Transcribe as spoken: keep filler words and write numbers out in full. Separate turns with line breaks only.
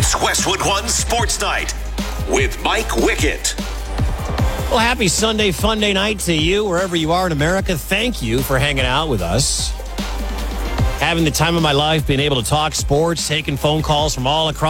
It's Westwood One Sports Night with Mike Wickett.
Well, happy Sunday, fun day night to you, wherever you are in America. Thank you for hanging out with us. Having the time of my life, being able to talk sports, taking phone calls from all across